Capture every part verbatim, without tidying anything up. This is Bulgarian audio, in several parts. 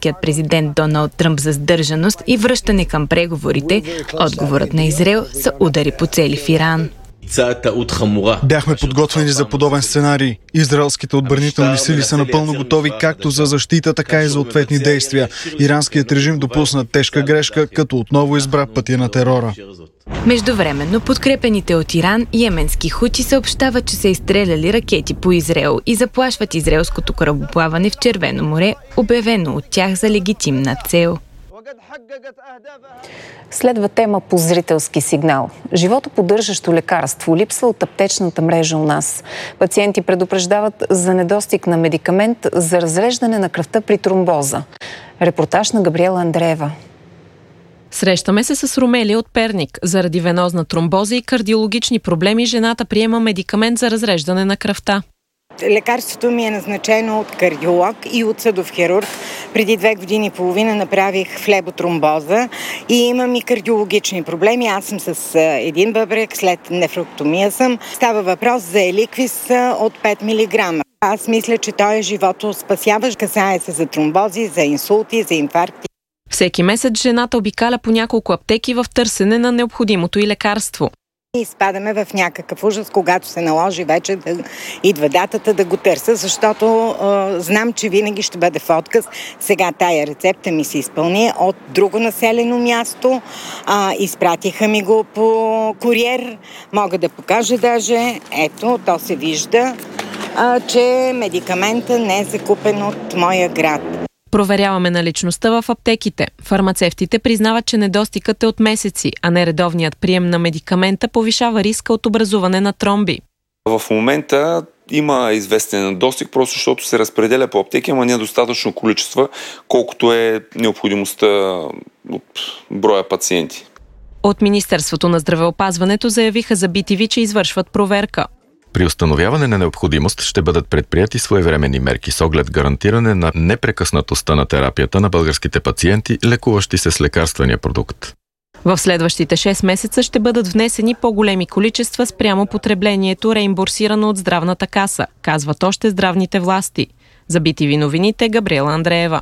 американският президент Доналд Тръмп за сдържаност и връщане към преговорите, отговорът на Израел са удари по цели в Иран. Бяхме подготвени за подобен сценарий. Израелските отбранителни сили са напълно готови както за защита, така и за ответни действия. Иранският режим допусна тежка грешка, като отново избра пътя на терора. Междувременно, подкрепените от Иран йеменски хути съобщават, че са изстреляли ракети по Израел и заплашват израелското корабоплаване в Червено море, обявено от тях за легитимна цел. Следва тема по зрителски сигнал. Животоподдържащо лекарство липсва от аптечната мрежа у нас. Пациенти предупреждават за недостиг на медикамент за разреждане на кръвта при тромбоза. Репортаж на Габриела Андреева. Срещаме се с Ромелия от Перник. Заради венозна тромбоза и кардиологични проблеми жената приема медикамент за разреждане на кръвта. Лекарството ми е назначено от кардиолог и от съдов хирург. Преди две години и половина направих флеботромбоза и имам и кардиологични проблеми. Аз съм с един бъбрек, след нефроктомия съм. Става въпрос за еликвис от пет милиграма. Аз мисля, че той е животоспасяващ. Касае се за тромбози, за инсулти, за инфаркти. Всеки месец жената обикаля по няколко аптеки в търсене на необходимото и лекарство. И изпадаме в някакъв ужас, когато се наложи вече да идва датата да го търся, защото е, знам, че винаги ще бъде в отказ. Сега тая рецепта ми се изпълни от друго населено място. А, изпратиха ми го по куриер. Мога да покажа даже. Ето, то се вижда, а, че медикамента не е закупен от моя град. Проверяваме наличността в аптеките. Фармацевтите признават, че недостигът е от месеци, а нередовният прием на медикамента повишава риска от образуване на тромби. В момента има известен недостиг, просто защото се разпределя по аптеки, ама не е достатъчно количество, колкото е необходимостта от броя пациенти. От Министерството на здравеопазването заявиха за би ти ви, че извършват проверка. При установяване на необходимост ще бъдат предприяти своевременни мерки с оглед гарантиране на непрекъснатостта на терапията на българските пациенти, лекуващи се с лекарствения продукт. В следващите шест месеца ще бъдат внесени по-големи количества спрямо потреблението, реимбурсирано от здравната каса, казват още здравните власти. За би ти ви новините, Габриела Андреева.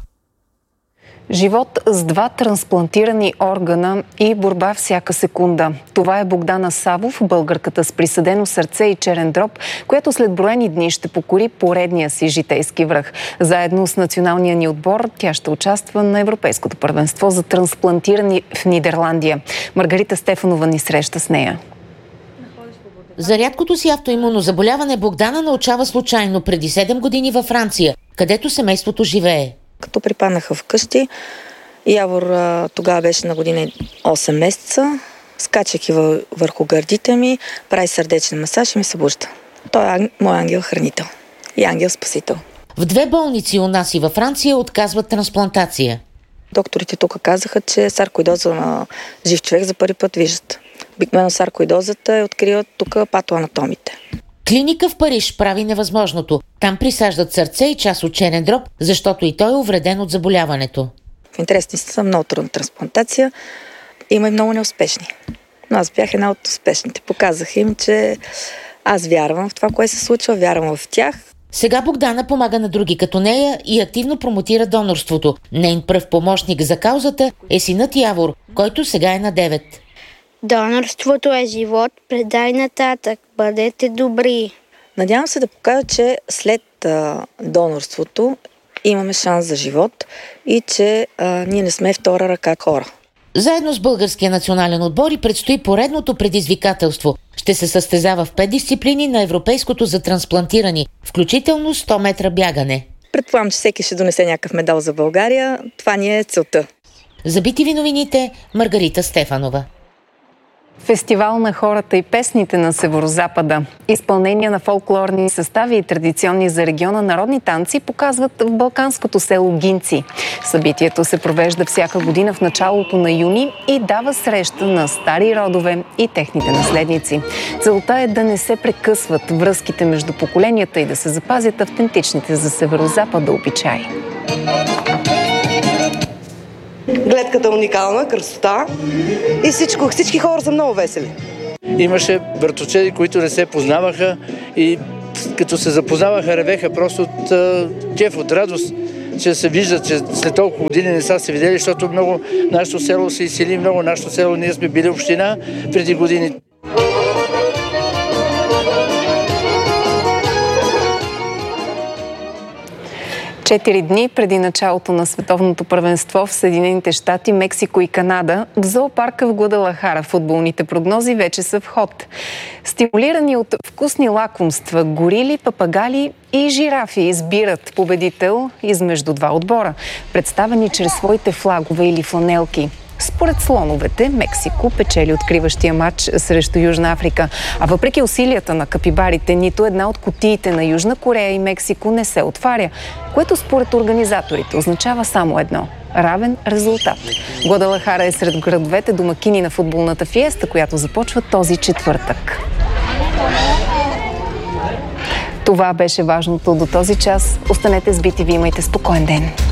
Живот с два трансплантирани органа и борба всяка секунда. Това е Богдана Савов, българката с присъдено сърце и черен дроб, която след броени дни ще покори поредния си житейски връх. Заедно с националния ни отбор тя ще участва на Европейското първенство за трансплантирани в Нидерландия. Маргарита Стефанова ни среща с нея. За рядкото си автоимунно заболяване Богдана научава случайно преди седем години във Франция, където семейството живее. Като припаднаха вкъщи, Явор тогава беше на година и осем месеца, скачайки върху гърдите ми, прави сърдечен масаж и ми събужда. Той е мой ангел-хранител и ангел-спасител. В две болници у нас и във Франция отказват трансплантация. Докторите тук казаха, че саркоидоза на жив човек за първи път виждат. Обикновено саркоидозата е откриват тук патоанатомите. Клиника в Париж прави невъзможното. Там присаждат сърце и част от черен дроб, защото и той е увреден от заболяването. В интересни са много трудна трансплантация. Има и много неуспешни. Но аз бях една от успешните. Показах им, че аз вярвам в това, което се случва, вярвам в тях. Сега Богдана помага на други като нея и активно промотира донорството. Нейн пръв помощник за каузата е синът Явор, който сега е на девет. Донорството е живот, предай нататък, бъдете добри. Надявам се да покажа, че след а, донорството имаме шанс за живот и че а, ние не сме втора ръка хора. Заедно с българския национален отбор и предстои поредното предизвикателство. Ще се състезава в пет дисциплини на европейското за трансплантирани, включително сто метра бягане. Предполагам, че всеки ще донесе някакъв медал за България. Това ни е целта. За би ти ви новините, Маргарита Стефанова. Фестивал на хората и песните на Северозапада. Изпълнения на фолклорни състави и традиционни за региона народни танци показват в балканското село Гинци. Събитието се провежда всяка година в началото на юни и дава среща на стари родове и техните наследници. Целта е да не се прекъсват връзките между поколенията и да се запазят автентичните за Северозапада обичаи. Гледката уникална, красота и всичко, всички хора са много весели. Имаше братовчеди, които не се познаваха и като се запознаваха, ревеха просто от кеф, от радост. че се вижда, че след толкова години не са се видели, защото много нашето село се изсели, много нашето село, ние сме били община преди години. Четири дни преди началото на световното първенство в Съединените щати, Мексико и Канада, в зоопарка в Гвадалахара футболните прогнози вече са в ход. Стимулирани от вкусни лакомства, горили, папагали и жирафи избират победител измежду два отбора, представени чрез своите флагове или фланелки. Според слоновете, Мексико печели откриващия матч срещу Южна Африка. А въпреки усилията на капибарите, нито една от кутиите на Южна Корея и Мексико не се отваря, което според организаторите означава само едно – равен резултат. Гвадалахара е сред градовете домакини на футболната фиеста, която започва този четвъртък. Това беше важното до този час. Останете с би ти ви, имайте спокоен ден.